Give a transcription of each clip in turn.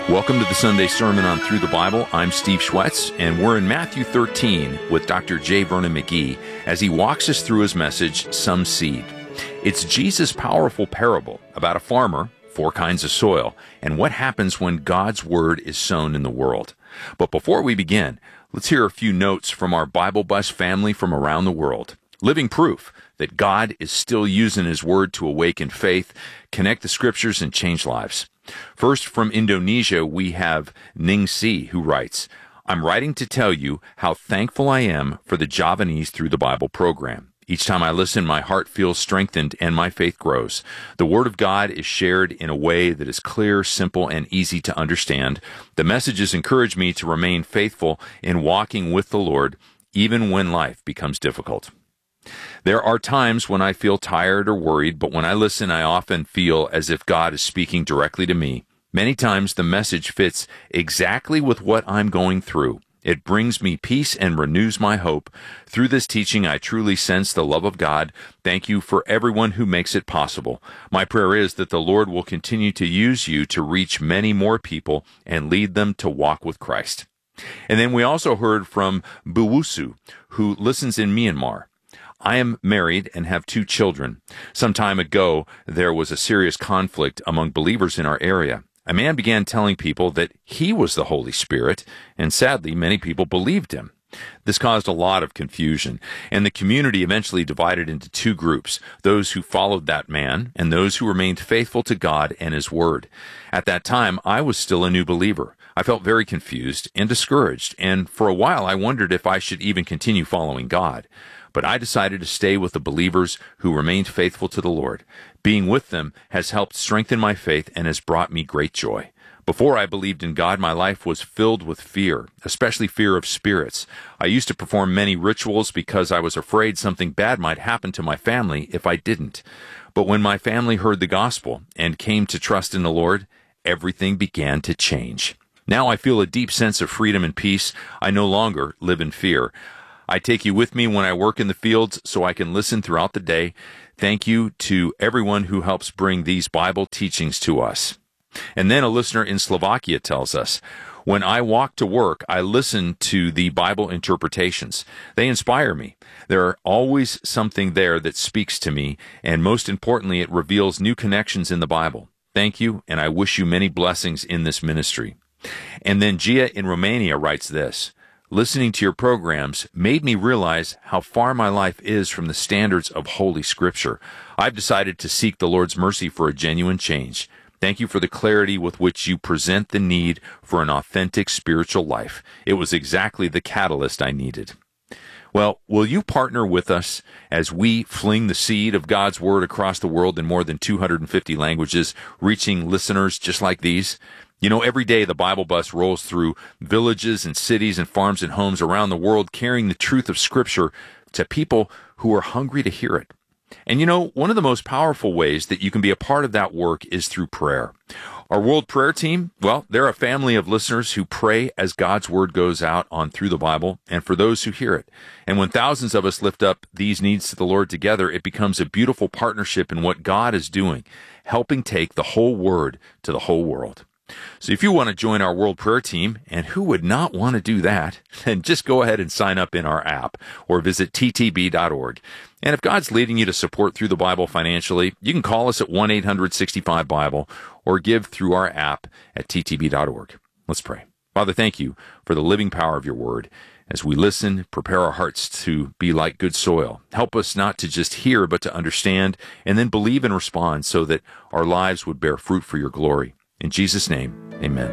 Welcome to the Sunday Sermon on Through the Bible. I'm Steve Schwetz, and we're in Matthew 13 with Dr. J. Vernon McGee as he walks us through his message, Some Seed. It's Jesus' powerful parable about a farmer, 4 kinds of soil, and what happens when God's Word is sown in the world. But before we begin, let's hear a few notes from our Bible Bus family from around the world. Living proof that God is still using His Word to awaken faith, connect the Scriptures, and change lives. First, from Indonesia, we have Ningsi, who writes, I'm writing to tell you how thankful I am for the Javanese Through the Bible program. Each time I listen, my heart feels strengthened and my faith grows. The Word of God is shared in a way that is clear, simple, and easy to understand. The messages encourage me to remain faithful in walking with the Lord, even when life becomes difficult. There are times when I feel tired or worried, but when I listen, I often feel as if God is speaking directly to me. Many times the message fits exactly with what I'm going through. It brings me peace and renews my hope. Through this teaching, I truly sense the love of God. Thank you for everyone who makes it possible. My prayer is that the Lord will continue to use you to reach many more people and lead them to walk with Christ. And then we also heard from Buwusu, who listens in Myanmar. I am married and have 2 children. Some time ago, there was a serious conflict among believers in our area. A man began telling people that he was the Holy Spirit, and sadly, many people believed him. This caused a lot of confusion, and the community eventually divided into 2 groups, those who followed that man and those who remained faithful to God and His Word. At that time, I was still a new believer. I felt very confused and discouraged, and for a while I wondered if I should even continue following God. But I decided to stay with the believers who remained faithful to the Lord. Being with them has helped strengthen my faith and has brought me great joy. Before I believed in God, my life was filled with fear, especially fear of spirits. I used to perform many rituals because I was afraid something bad might happen to my family if I didn't. But when my family heard the gospel and came to trust in the Lord, everything began to change. Now I feel a deep sense of freedom and peace. I no longer live in fear. I take you with me when I work in the fields so I can listen throughout the day. Thank you to everyone who helps bring these Bible teachings to us. And then a listener in Slovakia tells us, when I walk to work, I listen to the Bible interpretations. They inspire me. There are always something there that speaks to me, and most importantly, it reveals new connections in the Bible. Thank you, and I wish you many blessings in this ministry. And then Gia in Romania writes this, listening to your programs made me realize how far my life is from the standards of Holy Scripture. I've decided to seek the Lord's mercy for a genuine change. Thank you for the clarity with which you present the need for an authentic spiritual life. It was exactly the catalyst I needed. Well, will you partner with us as we fling the seed of God's Word across the world in more than 250 languages, reaching listeners just like these? You know, every day the Bible Bus rolls through villages and cities and farms and homes around the world carrying the truth of Scripture to people who are hungry to hear it. And you know, one of the most powerful ways that you can be a part of that work is through prayer. Our World Prayer Team, well, they're a family of listeners who pray as God's Word goes out on Through the Bible and for those who hear it. And when thousands of us lift up these needs to the Lord together, it becomes a beautiful partnership in what God is doing, helping take the whole Word to the whole world. So if you want to join our World Prayer Team, and who would not want to do that, then just go ahead and sign up in our app or visit ttb.org. And if God's leading you to support Through the Bible financially, you can call us at 1-800-65-BIBLE or give through our app at ttb.org. Let's pray. Father, thank you for the living power of your word. As we listen, prepare our hearts to be like good soil. Help us not to just hear, but to understand and then believe and respond so that our lives would bear fruit for your glory. In Jesus' name, amen.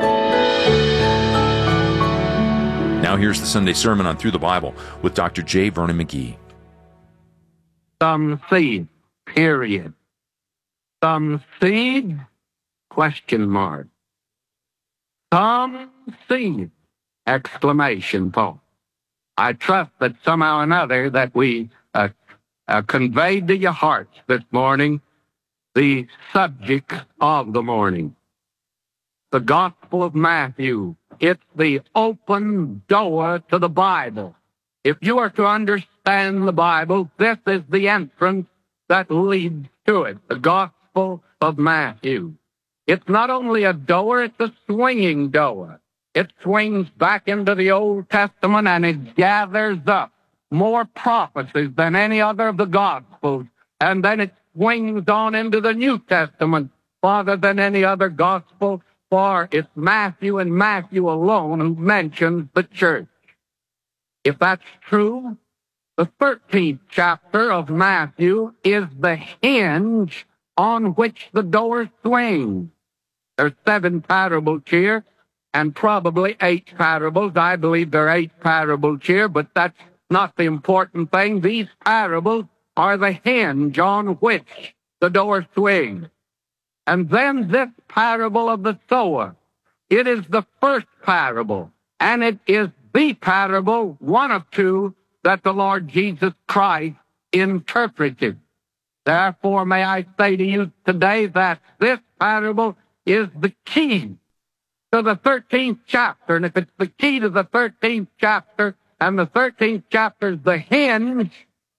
Now here's the Sunday Sermon on Through the Bible with Dr. J. Vernon McGee. Some seed, period. Some seed, question mark. Some seed, exclamation point. I trust that somehow or another that we conveyed to your hearts this morning the subject of the morning. The Gospel of Matthew. It's the open door to the Bible. If you are to understand the Bible, this is the entrance that leads to it. The Gospel of Matthew. It's not only a door, it's a swinging door. It swings back into the Old Testament and it gathers up more prophecies than any other of the Gospels. And then it swings on into the New Testament farther than any other Gospel, for it's Matthew and Matthew alone who mentions the church. If that's true, the 13th chapter of Matthew is the hinge on which the door swings. There's 7 parables here, and probably 8 parables. I believe there are 8 parables here, but that's not the important thing. These parables are the hinge on which the door swings. And then this parable of the sower. It is the first parable, and it is the parable, one of 2, that the Lord Jesus Christ interpreted. Therefore, may I say to you today that this parable is the key to the 13th chapter. And if it's the key to the 13th chapter, and the 13th chapter is the hinge,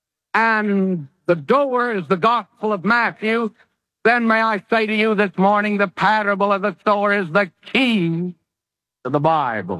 and the door is the Gospel of Matthew, then may I say to you this morning, the parable of the sower is the key to the Bible,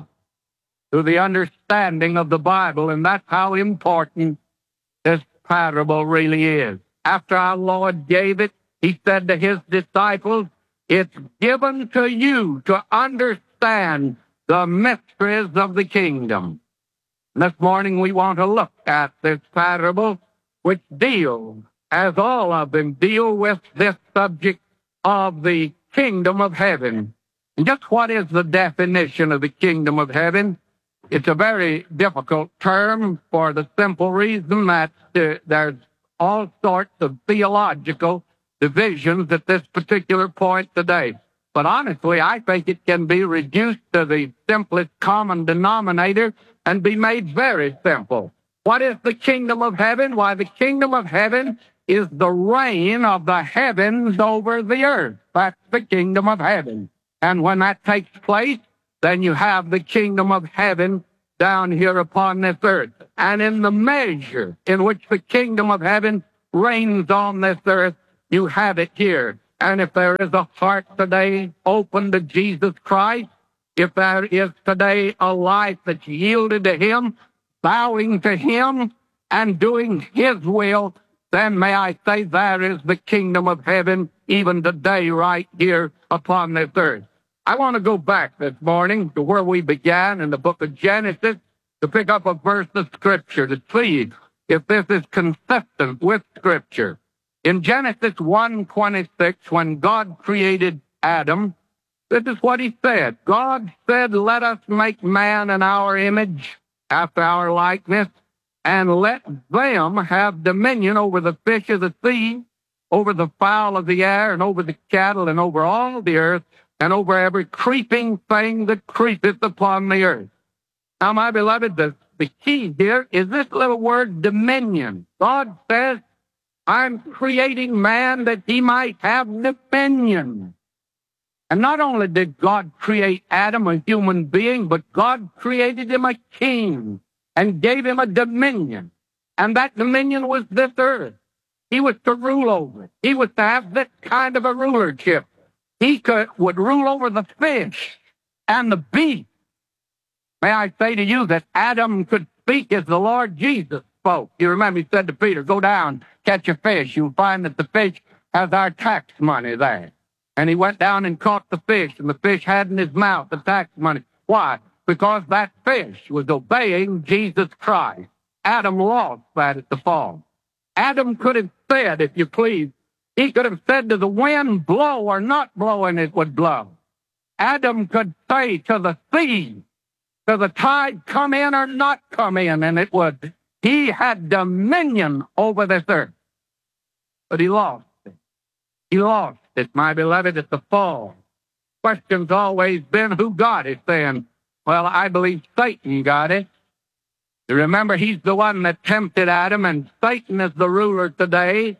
to the understanding of the Bible, and that's how important this parable really is. After our Lord gave it, he said to his disciples, it's given to you to understand the mysteries of the kingdom. This morning we want to look at this parable, which deals, as all of them deal, with this subject of the kingdom of heaven. And just what is the definition of the kingdom of heaven? It's a very difficult term for the simple reason that there's all sorts of theological divisions at this particular point today. But honestly, I think it can be reduced to the simplest common denominator and be made very simple. What is the kingdom of heaven? Why, the kingdom of heaven is the reign of the heavens over the earth. That's the kingdom of heaven. And when that takes place, then you have the kingdom of heaven down here upon this earth. And in the measure in which the kingdom of heaven reigns on this earth, you have it here. And if there is a heart today open to Jesus Christ, if there is today a life that's yielded to him, bowing to him, and doing his will, then may I say there is the kingdom of heaven even today right here upon this earth. I want to go back this morning to where we began in the book of Genesis to pick up a verse of Scripture to see if this is consistent with Scripture. In Genesis 1:26, when God created Adam, this is what he said. God said, let us make man in our image, after our likeness, and let them have dominion over the fish of the sea, over the fowl of the air, and over the cattle, and over all the earth, and over every creeping thing that creepeth upon the earth. Now, my beloved, the key here is this little word, dominion. God says, I'm creating man that he might have dominion. And not only did God create Adam, a human being, but God created him a king and gave him a dominion. And that dominion was this earth. He was to rule over it. He was to have this kind of a rulership. He would rule over the fish and the beast. May I say to you that Adam could speak as the Lord Jesus spoke. You remember he said to Peter, go down, catch a fish. You'll find that the fish has our tax money there. And he went down and caught the fish, and the fish had in his mouth the tax money. Why? Because that fish was obeying Jesus Christ. Adam lost that at the fall. Adam could have said, if you please, he could have said to the wind, blow or not blow, and it would blow. Adam could say to the sea, to the tide, come in or not come in, and it would. He had dominion over this earth. But he lost it. He lost it, my beloved, at the fall. Question's always been, who got it then? Well, I believe Satan got it. You remember, he's the one that tempted Adam, and Satan is the ruler today.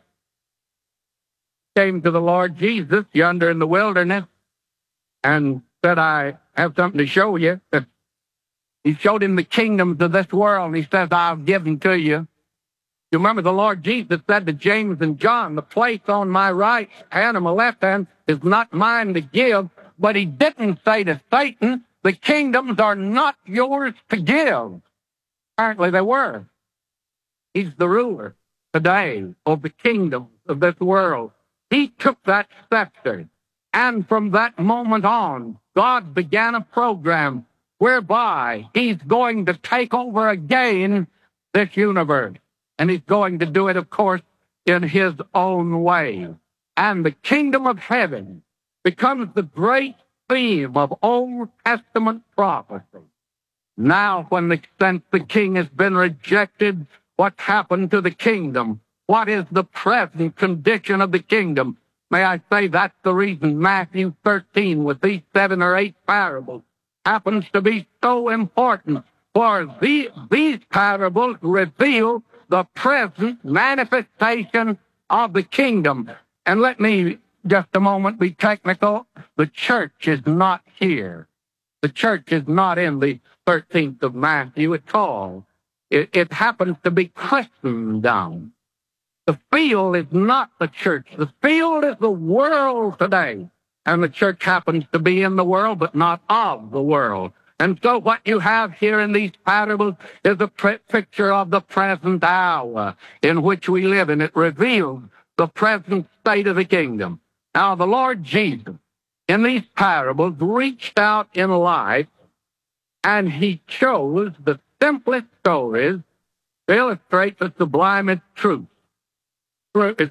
Came to the Lord Jesus yonder in the wilderness and said, I have something to show you. He showed him the kingdoms of this world, and he says, I'll give them to you. You remember the Lord Jesus said to James and John, the place on my right hand and my left hand is not mine to give, but he didn't say to Satan, the kingdoms are not yours to give. Apparently they were. He's the ruler today of the kingdoms of this world. He took that scepter, and from that moment on, God began a program whereby he's going to take over again this universe. And he's going to do it, of course, in his own way. And the kingdom of heaven becomes the great theme of Old Testament prophecy. Now, when since the king has been rejected, what happened to the kingdom? What is the present condition of the kingdom? May I say that's the reason Matthew 13 with these 7 or 8 parables happens to be so important. For these parables reveal the present manifestation of the kingdom. And let me just a moment be technical. The church is not here. The church is not in the 13th of Matthew at all. It happens to be Christendom. The field is not the church. The field is the world today. And the church happens to be in the world, but not of the world. And so what you have here in these parables is a picture of the present hour in which we live, and it reveals the present state of the kingdom. Now, the Lord Jesus, in these parables, reached out in life, and he chose the simplest stories to illustrate the sublimest truth. It's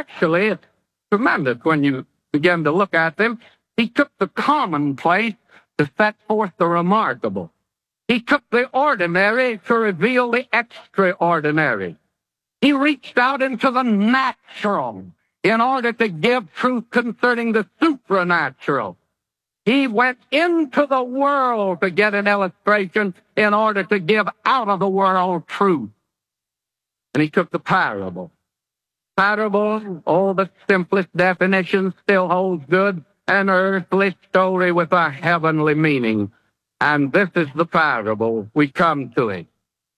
tremendous when you begin to look at them. He took the commonplace to set forth the remarkable. He took the ordinary to reveal the extraordinary. He reached out into the natural in order to give truth concerning the supernatural. He went into the world to get an illustration in order to give out of the world truth. And he took the parable. Parable, the simplest definition still holds good, an earthly story with a heavenly meaning. And this is the parable. We come to it.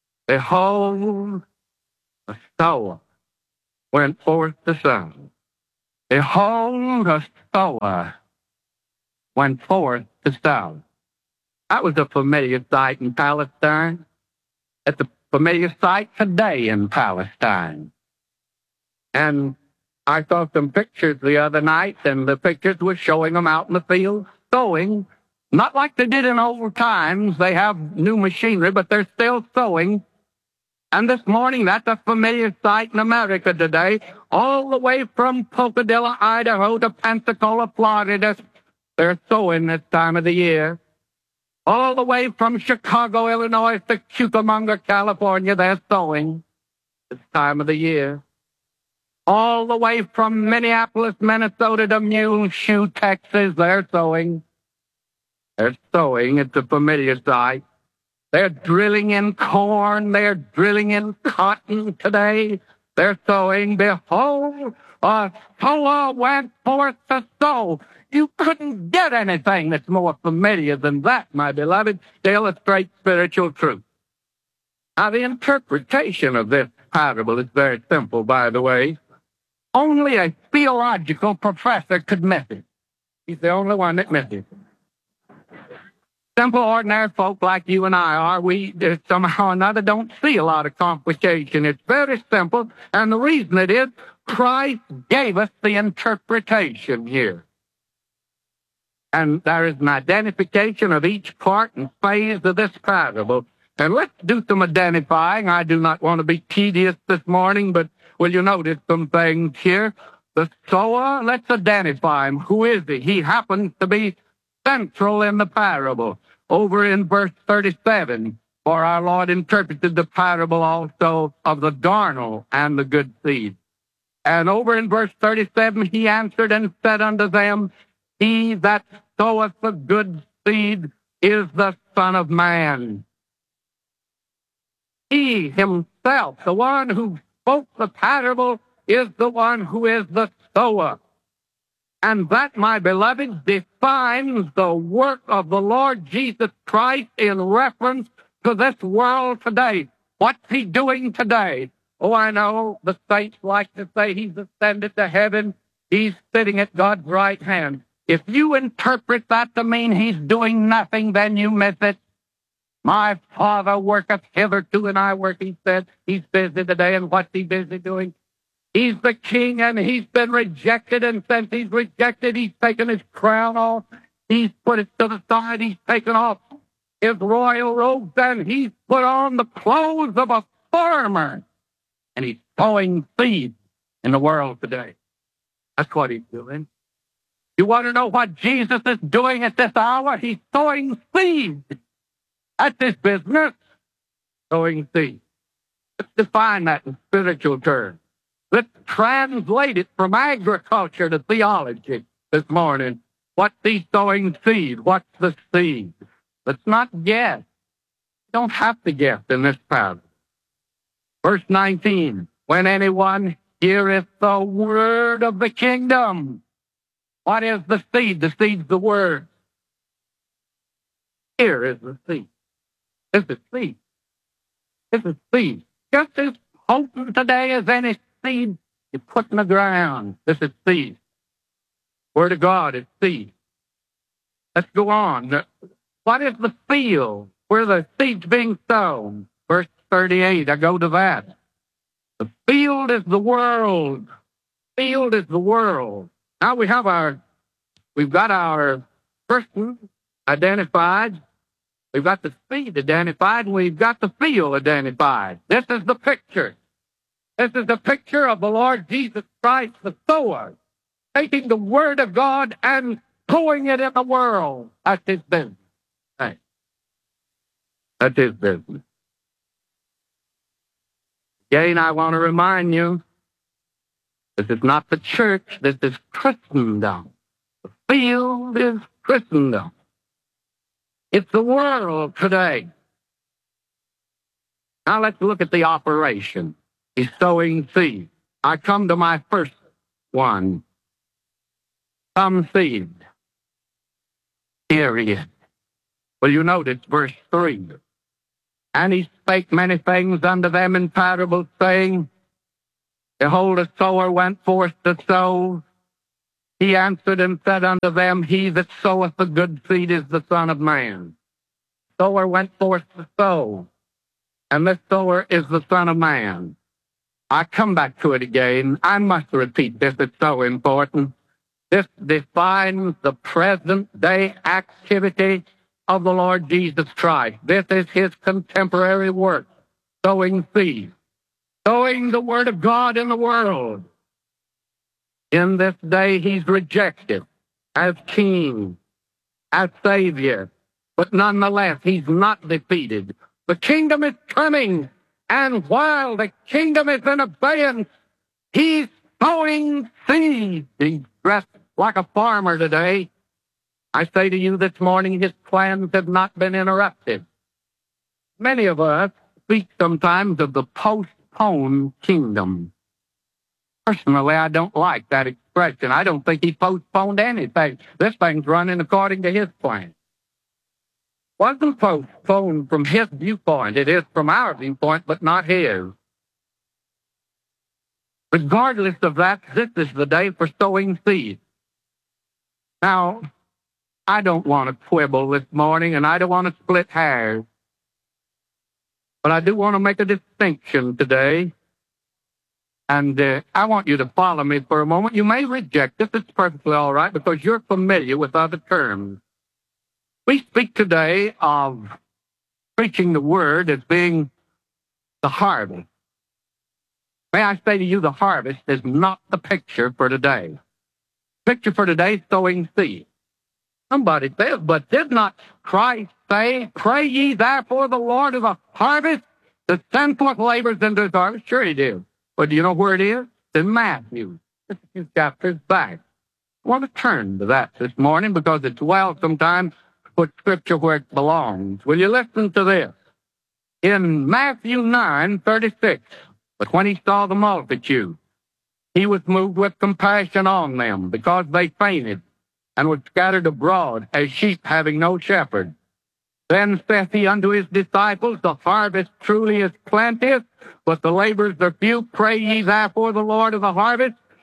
Behold, a sower went forth to sow. Behold, a sower went forth to sow. That was a familiar sight in Palestine. It's a familiar sight today in Palestine. And I saw some pictures the other night, and the pictures were showing them out in the field sowing, not like they did in old times. They have new machinery, but they're still sowing. And this morning, that's a familiar sight in America today, all the way from Pocadilla, Idaho to Pensacola, Florida. They're sowing this time of the year. All the way from Chicago, Illinois to Cucamonga, California, they're sowing this time of the year. All the way from Minneapolis, Minnesota to Muleshoe, Texas, they're sowing. They're sowing. It's a familiar sight. They're drilling in corn. They're drilling in cotton today. They're sowing. Behold, a sower went forth to sow. You couldn't get anything that's more familiar than that, my beloved, to illustrate spiritual truth. Now, the interpretation of this parable is very simple, by the way. Only a theological professor could miss it. He's the only one that missed it. Simple, ordinary folk like you and I are, we somehow or another don't see a lot of complication. It's very simple, and the reason it is, Christ gave us the interpretation here. And there is an identification of each part and phase of this parable. And let's do some identifying. I do not want to be tedious this morning, but will you notice some things here? The sower, let's identify him. Who is he? He happens to be central in the parable. Over in verse 37, for our Lord interpreted the parable also of the darnel and the good seed. And over in verse 37, he answered and said unto them, He that soweth the good seed is the Son of Man. He himself, the one who spoke the parable, is the one who is the sower. And that, my beloved, defines the work of the Lord Jesus Christ in reference to this world today. What's he doing today? Oh, I know the saints like to say he's ascended to heaven. He's sitting at God's right hand. If you interpret that to mean he's doing nothing, then you miss it. My Father worketh hitherto, and I work, he said. He's busy today, and what's he busy doing? He's the king, and he's been rejected, and since he's rejected, he's taken his crown off. He's put it to the side. He's taken off his royal robes, and he's put on the clothes of a farmer. And he's sowing seed in the world today. That's what he's doing. You want to know what Jesus is doing at this hour? He's sowing seed. That's his business, sowing seed. Let's define that in spiritual terms. Let's translate it from agriculture to theology this morning. What's he sowing seed? What's the seed? Let's not guess. You don't have to guess in this passage. Verse 19, when anyone heareth the word of the kingdom. What is the seed? The seed's the word. Here is the seed. This is seed. This is seed. Just as potent today as any seed you put in the ground. This is seed. Word of God is seed. Let's go on. What is the field where the seed's being sown? Verse 38, I go to that. The field is the world. Field is the world. Now we've got our person identified. We've got the seed identified, and we've got the field identified. This is the picture. This is the picture of the Lord Jesus Christ, the sower, taking the Word of God and sowing it in the world. That's his business. Hey. That's his business. Again, I want to remind you, this is not the church, this is Christendom. The field is Christendom. It's the world today. Now let's look at the operation. He's sowing seed. I come to my first one. Some seed. Period. Well, you notice verse 3. And he spake many things unto them in parables, saying, Behold, a sower went forth to sow. He answered and said unto them, He that soweth the good seed is the Son of Man. Sower went forth to sow, and this sower is the Son of Man. I come back to it again. I must repeat this. It's so important. This defines the present-day activity of the Lord Jesus Christ. This is his contemporary work, sowing seed, sowing the Word of God in the world. In this day, he's rejected as king, as savior, but nonetheless, he's not defeated. The kingdom is coming, and while the kingdom is in abeyance, he's sowing seed. He's dressed like a farmer today. I say to you this morning, his plans have not been interrupted. Many of us speak sometimes of the postponed kingdom. Personally, I don't like that expression. I don't think he postponed anything. This thing's running according to his plan. Wasn't postponed from his viewpoint. It is from our viewpoint, but not his. Regardless of that, this is the day for sowing seed. Now, I don't want to quibble this morning, and I don't want to split hairs. But I do want to make a distinction today. And I want you to follow me for a moment. You may reject this. It's perfectly all right because you're familiar with other terms. We speak today of preaching the Word as being the harvest. May I say to you, the harvest is not the picture for today. The picture for today is sowing seed. Somebody says, but did not Christ say, Pray ye therefore the Lord of the harvest to send forth laborers into his harvest? Sure he did. But do you know where it is? It's in Matthew. Just a few chapters back. I want to turn to that this morning because it's well sometimes to put Scripture where it belongs. Will you listen to this? In Matthew 9:36, but when he saw the multitude, he was moved with compassion on them because they fainted and were scattered abroad as sheep having no shepherd. Then saith he unto his disciples, The harvest truly is plenteous, but the laborers are few. Pray ye therefore the Lord of the harvest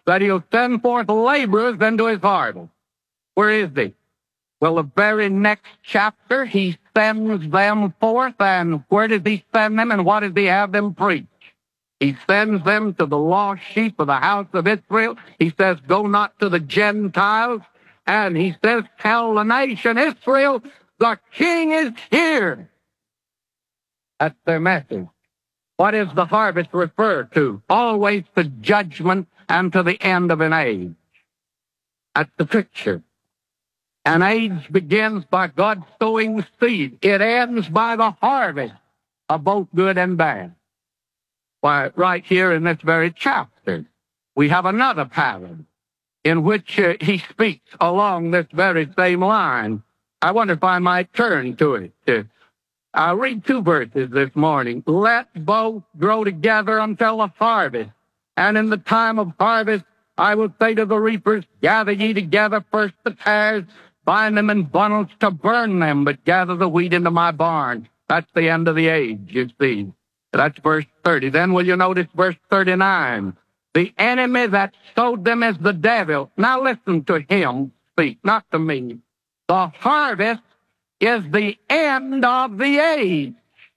that he'll send forth laborers into his harvest. Where is he? Well, the very next chapter, he sends them forth, and where does he send them, and what does he have them preach? He sends them to the lost sheep of the house of Israel. He says, go not to the Gentiles. And he says, tell the nation Israel, the king is here. That's their message. What does the harvest refer to? Always to judgment and to the end of an age. That's the picture. An age begins by God sowing seed. It ends by the harvest of both good and bad. Why, right here in this very chapter, we have another pattern in which he speaks along this very same line. I wonder if I might turn to it. I'll read 2 verses this morning. Let both grow together until the harvest. And in the time of harvest, I will say to the reapers, gather ye together first the tares, bind them in bundles to burn them, but gather the wheat into my barn. That's the end of the age, you see. That's verse 30. Then will you notice verse 39? The enemy that sowed them is the devil. Now listen to him speak, not to me. The harvest is the end of the age.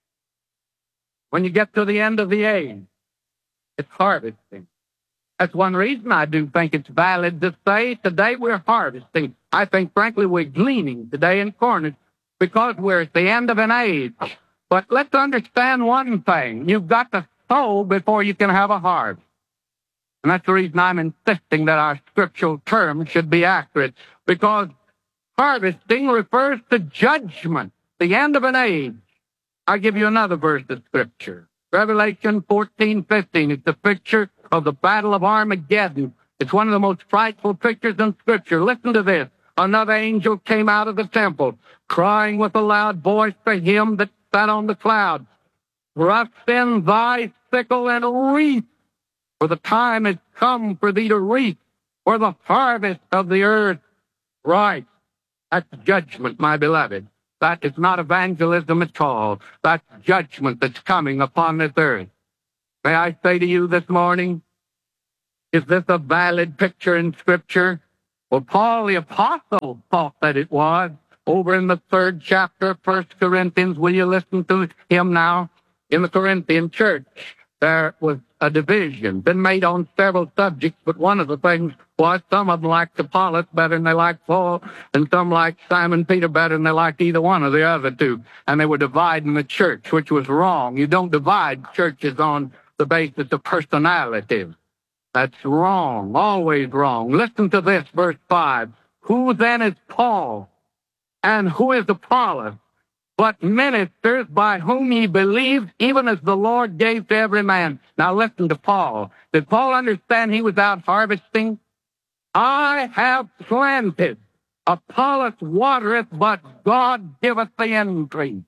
When you get to the end of the age, it's harvesting. That's one reason I do think it's valid to say today we're harvesting. I think, frankly, we're gleaning today in corn because we're at the end of an age. But let's understand one thing. You've got to sow before you can have a harvest. And that's the reason I'm insisting that our scriptural terms should be accurate, because harvesting refers to judgment, the end of an age. I'll give you another verse of scripture. Revelation 14:15. It's a picture of the Battle of Armageddon. It's one of the most frightful pictures in scripture. Listen to this. Another angel came out of the temple, crying with a loud voice to him that sat on the cloud, thrust in thy sickle and reap, for the time is come for thee to reap, for the harvest of the earth. Right. That's judgment, my beloved. That is not evangelism at all. That's judgment that's coming upon this earth. May I say to you this morning, is this a valid picture in Scripture? Well, Paul the Apostle thought that it was. Over in the 3rd chapter of 1 Corinthians, will you listen to him now? In the Corinthian church, there was a division, been made on several subjects, but one of the things was some of them liked Apollos better than they liked Paul, and some liked Simon Peter better than they liked either one of the other two. And they were dividing the church, which was wrong. You don't divide churches on the basis of personality. That's wrong, always wrong. Listen to this, verse 5. Who then is Paul? And who is Apollos? But ministers by whom ye believed, even as the Lord gave to every man. Now listen to Paul. Did Paul understand he was out harvesting? I have planted, Apollos watereth, but God giveth the increase.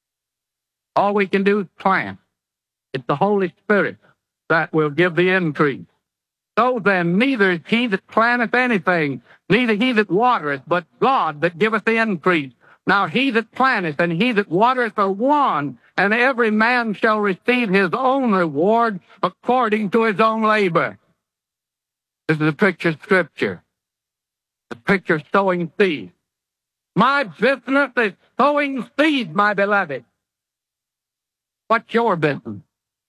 All we can do is plant. It's the Holy Spirit that will give the increase. So then, neither is he that planteth anything, neither he that watereth, but God that giveth the increase. Now he that planteth and he that watereth are one, and every man shall receive his own reward according to his own labor. This is a picture of Scripture. The picture of sowing seed. My business is sowing seed, my beloved. What's your business?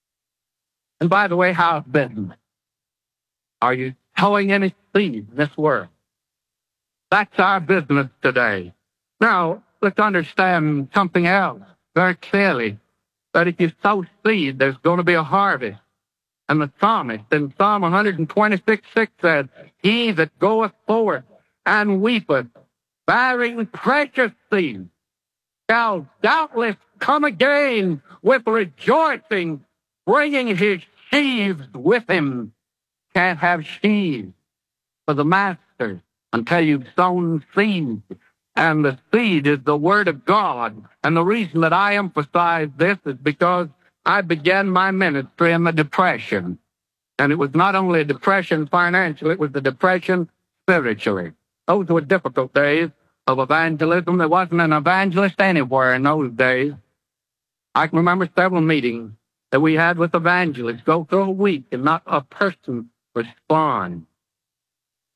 And by the way, how's business? Are you sowing any seed in this world? That's our business today. Now, let's understand something else very clearly, that if you sow seed, there's going to be a harvest. And the psalmist in Psalm 126:6 said, he that goeth forth and weepeth, bearing precious seed, shall doubtless come again with rejoicing, bringing his sheaves with him. Can't have sheaves for the master until you've sown seed. And the seed is the Word of God. And the reason that I emphasize this is because I began my ministry in the Depression. And it was not only a depression financially, it was the depression spiritually. Those were difficult days of evangelism. There wasn't an evangelist anywhere in those days. I can remember several meetings that we had with evangelists go through a week and not a person respond.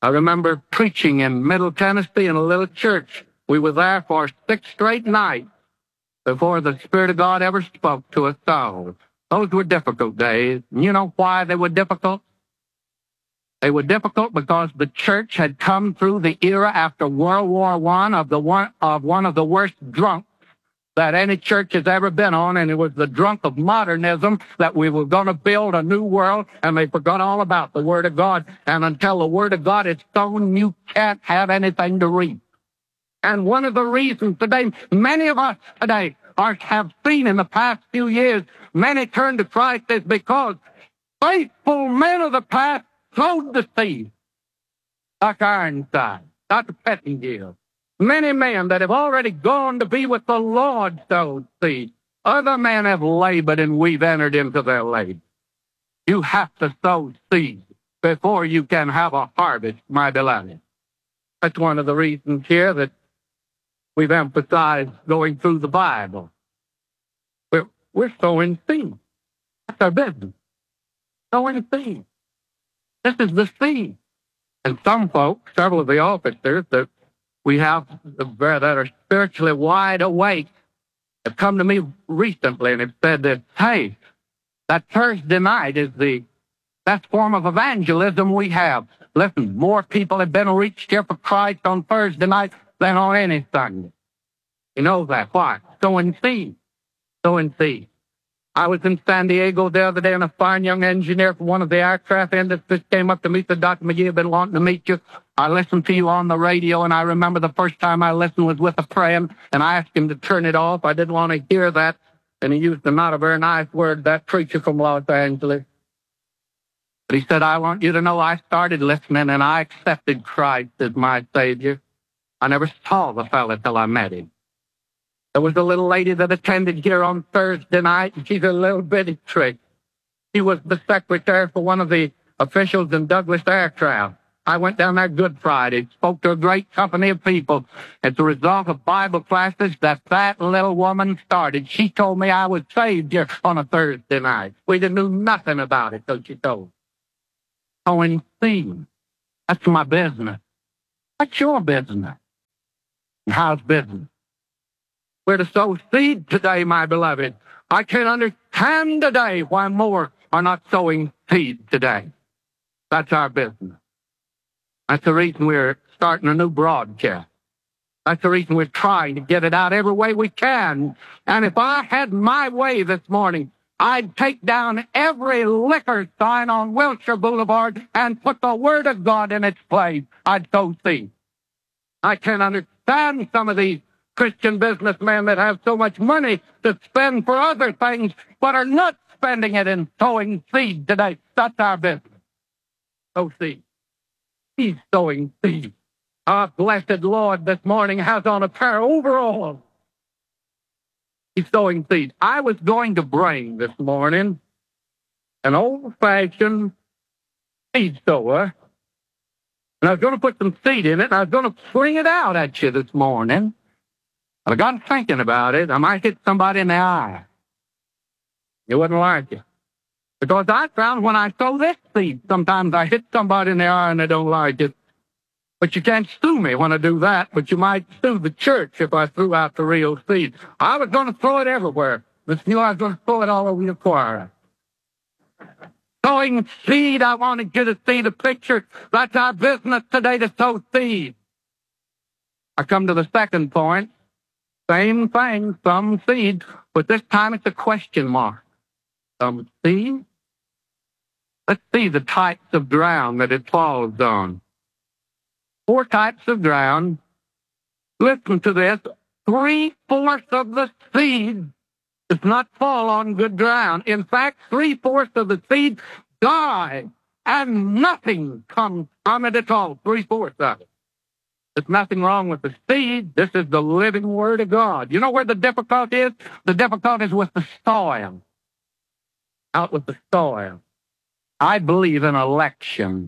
I remember preaching in Middle Tennessee in a little church. We were there for 6 straight nights before the Spirit of God ever spoke to a soul. Those were difficult days. You know why they were difficult? They were difficult because the church had come through the era after World War I of one of the worst drunks that any church has ever been on, and it was the drunk of modernism that we were going to build a new world, and they forgot all about the Word of God. And until the Word of God is sown, you can't have anything to reap. And one of the reasons today, many of us today have seen in the past few years, many turn to Christ is because faithful men of the past sowed the seed. Dr. Ironside, Dr. Pettingill, many men that have already gone to be with the Lord sowed seed. Other men have labored and we've entered into their labor. You have to sow seed before you can have a harvest, my beloved. That's one of the reasons here that we've emphasized going through the Bible. We're sowing seed. That's our business. Sowing seed. This is the seed. And some folks, several of the officers that we have that are spiritually wide awake, have come to me recently and have said that, hey, that Thursday night is the best form of evangelism we have. Listen, more people have been reached here for Christ on Thursday night than on any Sunday. You know that. Why? Sowing seed. Sowing seed. I was in San Diego the other day, and a fine young engineer from one of the aircraft industries came up to me and said, Dr. McGee, I've been wanting to meet you. I listened to you on the radio, and I remember the first time I listened was with a friend, and I asked him to turn it off. I didn't want to hear that, and he used a not a very nice word, that preacher from Los Angeles. But he said, I want you to know I started listening, and I accepted Christ as my Savior. I never saw the fella till I met him. There was a little lady that attended here on Thursday night, and she's a little bitty trick. She was the secretary for one of the officials in Douglas Aircraft. I went down there Good Friday, spoke to a great company of people. As a result of Bible classes that little woman started, she told me I was saved here on a Thursday night. We didn't know nothing about it, so she told. Sowing seed. That's my business. What's your business? And how's business? We're to sow seed today, my beloved. I can't understand today why more are not sowing seed today. That's our business. That's the reason we're starting a new broadcast. That's the reason we're trying to get it out every way we can. And if I had my way this morning, I'd take down every liquor sign on Wilshire Boulevard and put the Word of God in its place. I'd sow seed. I can't understand some of these Christian businessmen that have so much money to spend for other things, but are not spending it in sowing seed today. That's our business. Sow seed. He's sowing seed. Our blessed Lord this morning has on a pair of overalls. He's sowing seed. I was going to bring this morning an old-fashioned seed sower, and I was going to put some seed in it, and I was going to fling it out at you this morning. But I got thinking about it. I might hit somebody in the eye. You wouldn't like it. Because I found when I sow this seed, sometimes I hit somebody in the eye and they don't like it. But you can't sue me when I do that, but you might sue the church if I threw out the real seed. I was going to throw it everywhere. But you know, I was going to throw it all over your choir. Sowing seed, I wanted you to see the picture. That's our business today, to sow seed. I come to the second point. Same thing, some seed, but this time it's a question mark. Some seed? Let's see the types of ground that it falls on. 4 types of ground. Listen to this. 3/4 of the seed does not fall on good ground. In fact, 3/4 of the seed die, and nothing comes from it at all. 3/4 of it. There's nothing wrong with the seed. This is the living Word of God. You know where the difficulty is? The difficulty is with the soil. Out with the soil. I believe in election.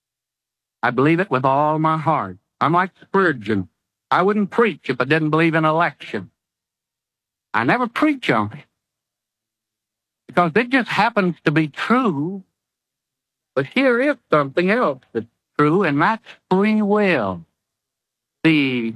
I believe it with all my heart. I'm like Spurgeon. I wouldn't preach if I didn't believe in election. I never preach on it, because it just happens to be true. But here is something else that's true, and that's free will. The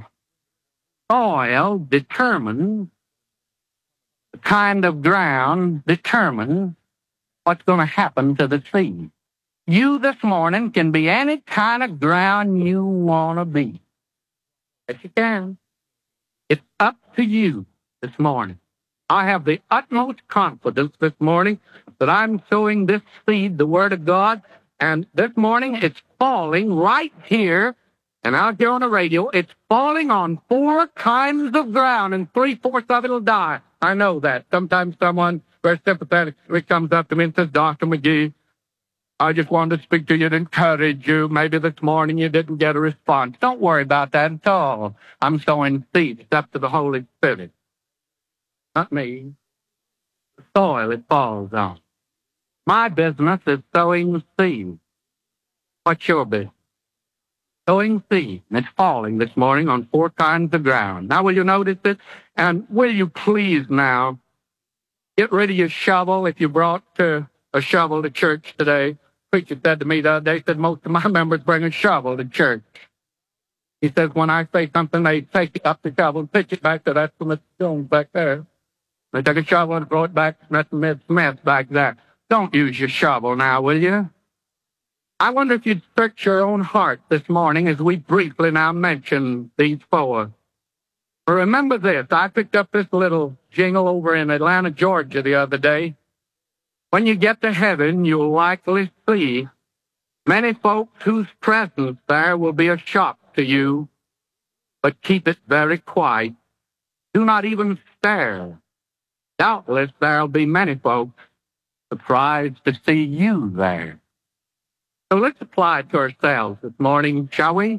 soil determines, the kind of ground determines what's going to happen to the seed. You this morning can be any kind of ground you want to be. Yes, you can. It's up to you this morning. I have the utmost confidence this morning that I'm sowing this seed, the Word of God, and this morning it's falling right here, and out here on the radio, it's falling on 4 kinds of ground, and 3/4 of it will die. I know that. Sometimes someone very sympathetically comes up to me and says, Dr. McGee, I just wanted to speak to you to encourage you. Maybe this morning you didn't get a response. Don't worry about that at all. I'm sowing seeds. It's up to the Holy Spirit. Not me. The soil it falls on. My business is sowing seeds. What's your business? Sowing seeds. And it's falling this morning on 4 kinds of ground. Now, will you notice it? And will you please now get rid of your shovel if you brought a shovel to church today? Preacher said to me the other day, he said, most of my members bring a shovel to church. He says, when I say something, they take up the shovel and pitch it back to that's from Mr. Jones back there. They take a shovel and throw it back to Mr. Miss Smith back there. Don't use your shovel now, will you? I wonder if you'd search your own heart this morning as we briefly now mention these 4. But remember this, I picked up this little jingle over in Atlanta, Georgia the other day. When you get to heaven, you'll likely see many folks whose presence there will be a shock to you, but keep it very quiet. Do not even stare. Doubtless there'll be many folks surprised to see you there. So let's apply it to ourselves this morning, shall we?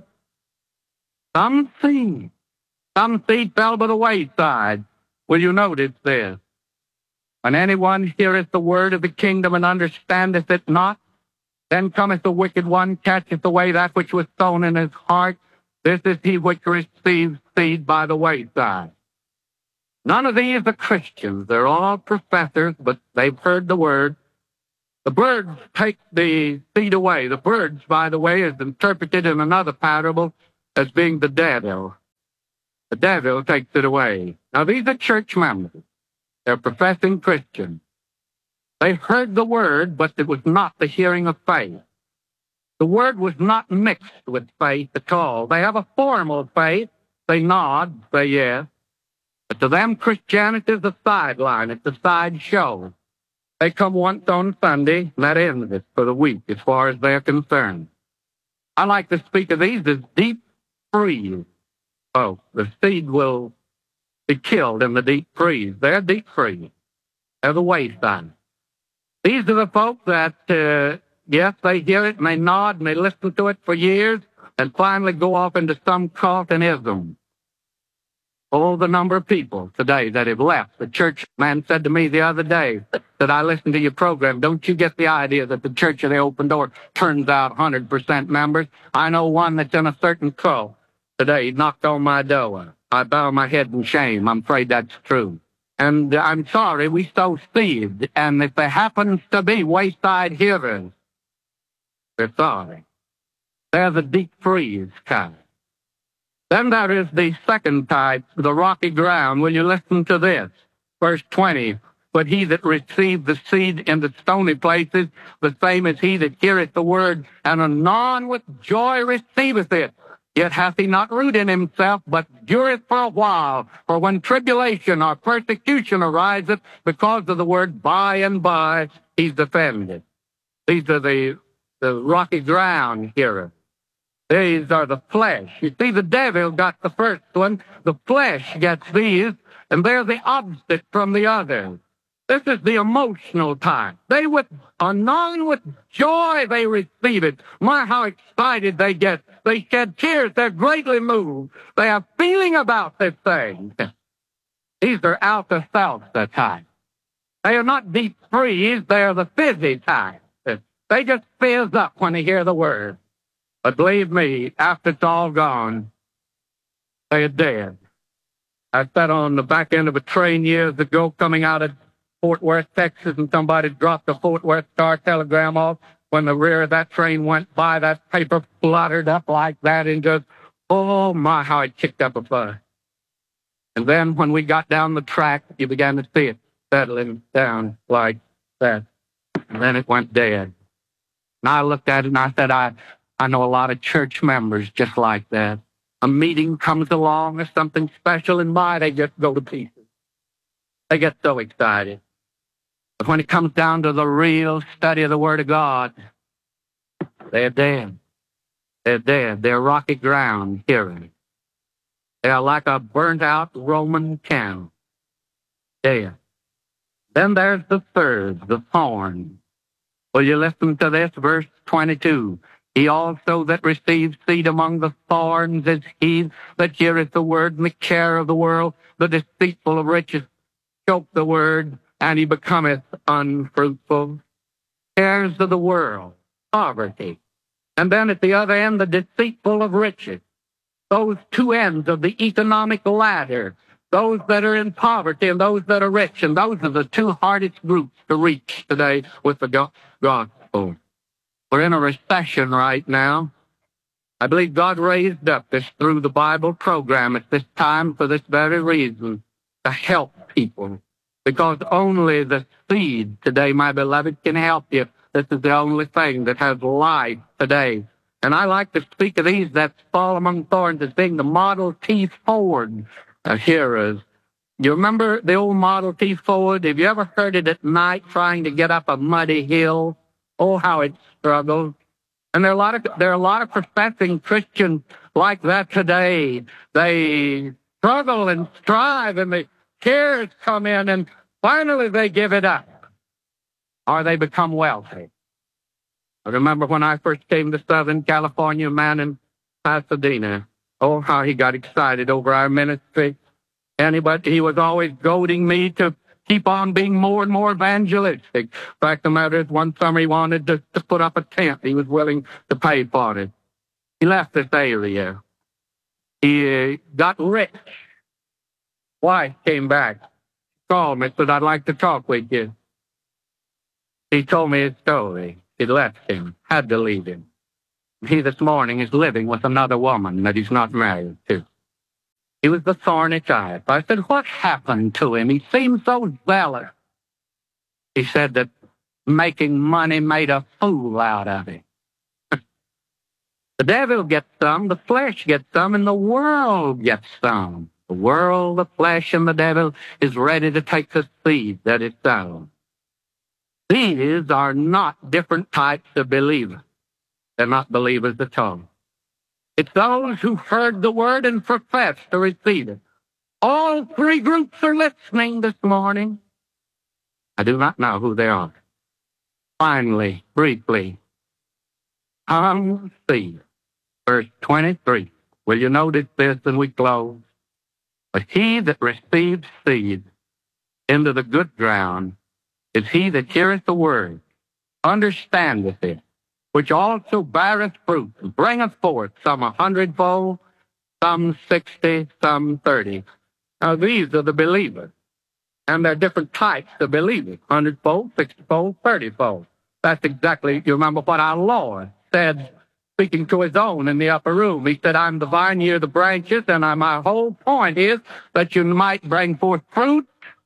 Some seed fell by the wayside. Will you notice this? When anyone heareth the word of the kingdom and understandeth it not, then cometh the wicked one, catcheth away that which was sown in his heart. This is he which receives seed by the wayside. None of these are Christians. They're all professors, but they've heard the word. The birds take the seed away. The birds, by the way, is interpreted in another parable as being the devil. The devil takes it away. Now, these are church members. They're professing Christians. They heard the word, but it was not the hearing of faith. The word was not mixed with faith at all. They have a formal faith. They nod, say yes. But to them, Christianity is a sideline. It's a sideshow. They come once on Sunday, and that ends it for the week as far as they're concerned. I like to speak of these as deep freeze. Oh, the seed will be killed in the deep freeze. They're deep freeze. They're the wayside. These are the folks that, yes, they hear it and they nod and they listen to it for years and finally go off into some cult and ism. Oh, the number of people today that have left. The church man said to me the other day that I listened to your program. Don't you get the idea that the Church of the Open Door turns out 100% members? I know one that's in a certain cult today. He knocked on my door. I bow my head in shame. I'm afraid that's true. And I'm sorry, we sow seed. And if there happens to be wayside hearers, we're sorry. They're the deep freeze kind. Then there is the second type, the rocky ground. Will you listen to this? Verse 20. But he that received the seed in the stony places, the same as he that heareth the word, and anon with joy receiveth it. Yet hath he not root in himself, but dureth for a while. For when tribulation or persecution ariseth because of the word, by and by he's offended. These are the rocky ground hearers. These are the flesh. You see, the devil got the first one. The flesh gets these, and they're the opposite from the others. This is the emotional type. They anon with joy they receive it. My, how excited they get. They shed tears. They're greatly moved. They have feeling about this thing. These are alka-seltzer type. They are not deep freeze. They are the fizzy type. They just fizz up when they hear the word. But believe me, after it's all gone, they are dead. I sat on the back end of a train years ago coming out of Fort Worth, Texas, and somebody dropped a Fort Worth Star telegram off when the rear of that train went by, that paper fluttered up like that and just, oh my, how it kicked up a fuss. And then when we got down the track, you began to see it settling down like that. And then it went dead. And I looked at it and I said, I know a lot of church members just like that. A meeting comes along or something special, and my, they just go to pieces. They get so excited. But when it comes down to the real study of the Word of God, they're dead. They're dead. They're rocky ground hearing. They are like a burnt-out Roman candle. Dead. Then there's the third, the thorn. Will you listen to this, verse 22? He also that receives seed among the thorns is he that heareth the word, and the care of the world, the deceitful of riches, choke the word, and he becometh unfruitful. Cares of the world, poverty. And then at the other end, the deceitful of riches. Those two ends of the economic ladder, those that are in poverty and those that are rich, and those are the two hardest groups to reach today with the gospel. We're in a recession right now. I believe God raised up this through the Bible program at this time for this very reason, to help people. Because only the seed today, my beloved, can help you. This is the only thing that has life today. And I like to speak of these that fall among thorns as being the Model T Ford hearers. You remember the old Model T Ford? Have you ever heard it at night trying to get up a muddy hill? Oh, how it struggles. And there are a lot of professing Christians like that today. They struggle and strive, and the cares come in, and finally they give it up. Or they become wealthy. I remember when I first came to Southern California, a man in Pasadena. Oh, how he got excited over our ministry. He was always goading me to keep on being more and more evangelistic. In fact, the matter is, one summer he wanted to put up a tent. He was willing to pay for it. He left this area. He got rich. Wife came back, called me, said, I'd like to talk with you. He told me his story. He left him, had to leave him. He this morning is living with another woman that he's not married to. He was the thorny type. I said, what happened to him? He seemed so zealous. He said that making money made a fool out of him. The devil gets some, the flesh gets some, and the world gets some. The world, the flesh, and the devil is ready to take the seed that is sown. These are not different types of believers. They're not believers at all. It's those who heard the word and profess to receive it. All three groups are listening this morning. I do not know who they are. Finally, briefly, come see. Verse 23. Will you notice this and we close? But he that receives seed into the good ground is he that heareth the word, understandeth it, which also beareth fruit, and bringeth forth some 100-fold, some 60, some 30. Now these are the believers. And there are different types of believers, 100-fold, 60-fold, 30-fold. That's exactly, you remember what our Lord said, speaking to his own in the upper room. He said, I'm the vine, ye are the branches, and my whole point is that you might bring forth fruit,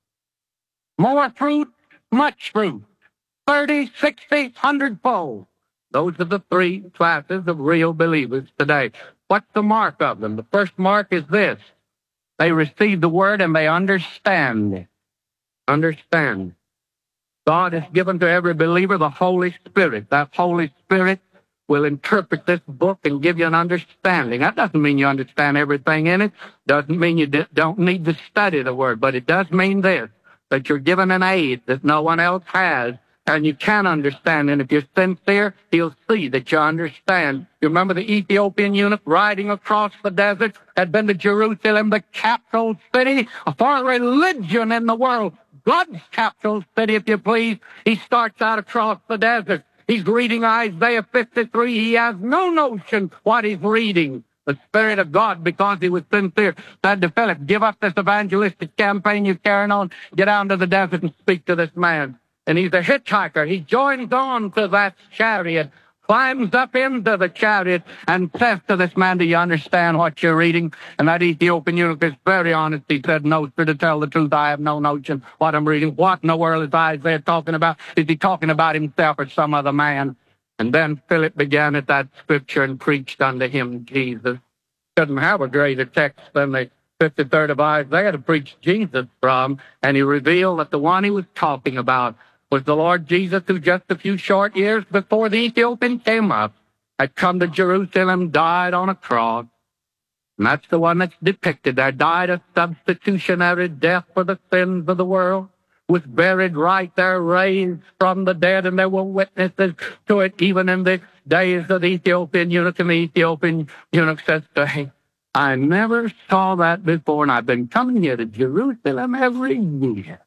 more fruit, much fruit, 30, 60, 100-fold. Those are the three classes of real believers today. What's the mark of them? The first mark is this. They receive the word and they understand it. Understand. God has given to every believer the Holy Spirit. That Holy Spirit will interpret this book and give you an understanding. That doesn't mean you understand everything in it. Doesn't mean you don't need to study the word. But it does mean this, that you're given an aid that no one else has, and you can understand. And if you're sincere, he'll see that you understand. You remember the Ethiopian eunuch riding across the desert, had been to Jerusalem, the capital city for religion in the world. God's capital city, if you please. He starts out across the desert. He's reading Isaiah 53. He has no notion what he's reading. The Spirit of God, because he was sincere, said to Philip, give up this evangelistic campaign you're carrying on. Get down to the desert and speak to this man. and he's a hitchhiker. He joins on to that chariot, climbs up into the chariot, and says to this man, do you understand what you're reading? And that Ethiopian eunuch is very honest. He said, no, sir, to tell the truth, I have no notion what I'm reading. What in the world is Isaiah talking about? Is he talking about himself or some other man? And then Philip began at that scripture and preached unto him Jesus. Couldn't have a greater text than the 53rd of Isaiah to preach Jesus from, and he revealed that the one he was talking about was the Lord Jesus, who just a few short years before the Ethiopian came up, had come to Jerusalem, died on a cross. And that's the one that's depicted there, died a substitutionary death for the sins of the world, was buried right there, raised from the dead, and there were witnesses to it even in the days of the Ethiopian eunuch. And the Ethiopian eunuch says to him, I never saw that before, and I've been coming here to Jerusalem every year.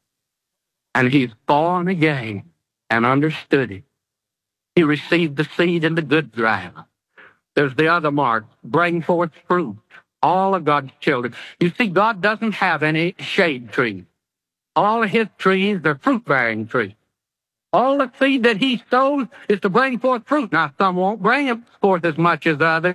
And he's born again and understood it. He received the seed in the good ground. There's the other mark, bring forth fruit, all of God's children. You see, God doesn't have any shade trees. All of his trees are fruit-bearing trees. All the seed that he sows is to bring forth fruit. Now, some won't bring forth as much as others.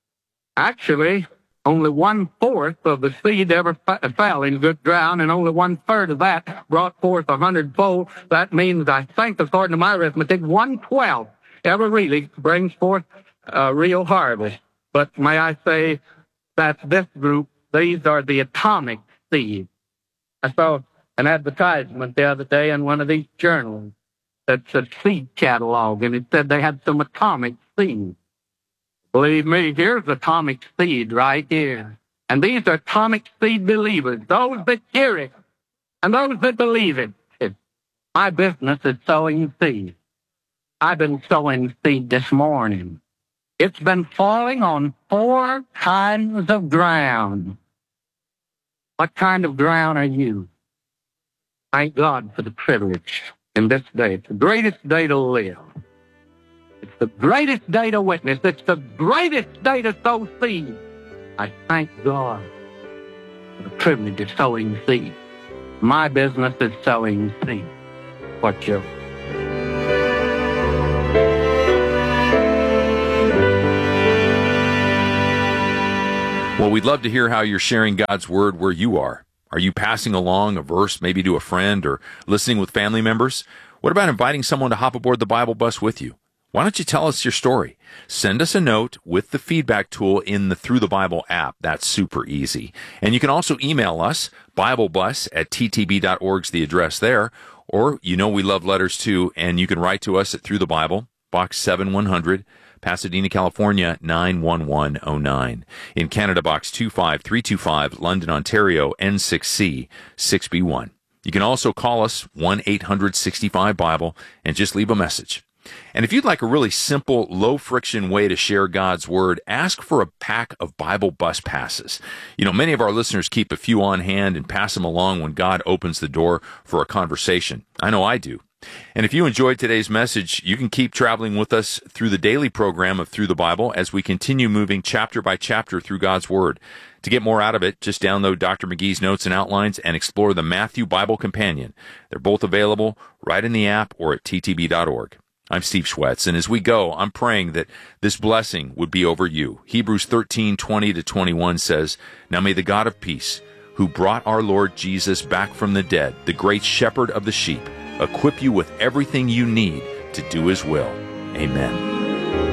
Actually, only 1/4 of the seed ever fell in good ground, and only 1/3 of that brought forth 100-fold. That means, I think, according to my arithmetic, 1/12 ever really brings forth a real harvest. But may I say that this group, these are the atomic seeds. I saw an advertisement the other day in one of these journals that's a seed catalog, and it said they had some atomic seeds. Believe me, here's atomic seed right here. And these are atomic seed believers, those that hear it and those that believe it. My business is sowing seed. I've been sowing seed this morning. It's been falling on 4 kinds of ground. What kind of ground are you? Thank God for the privilege in this day. It's the greatest day to live. It's the greatest day to witness. It's the greatest day to sow seed. I thank God for the privilege of sowing seed. My business is sowing seed for children. Well, we'd love to hear how you're sharing God's Word where you are. Are you passing along a verse maybe to a friend or listening with family members? What about inviting someone to hop aboard the Bible bus with you? Why don't you tell us your story? Send us a note with the feedback tool in the Through the Bible app. That's super easy. And you can also email us, BibleBus@ttb.org is the address there. Or, you know we love letters too, and you can write to us at Through the Bible, Box 7100, Pasadena, California, 91109. In Canada, Box 25325, London, Ontario, N6C 6B1. You can also call us 1-800-65-BIBLE and just leave a message. And if you'd like a really simple, low-friction way to share God's Word, ask for a pack of Bible bus passes. You know, many of our listeners keep a few on hand and pass them along when God opens the door for a conversation. I know I do. And if you enjoyed today's message, you can keep traveling with us through the daily program of Through the Bible as we continue moving chapter by chapter through God's Word. To get more out of it, just download Dr. McGee's notes and outlines and explore the Matthew Bible Companion. They're both available right in the app or at ttb.org. I'm Steve Schwetz, and as we go, I'm praying that this blessing would be over you. Hebrews 13:20-21 says, Now may the God of peace, who brought our Lord Jesus back from the dead, the great shepherd of the sheep, equip you with everything you need to do his will. Amen.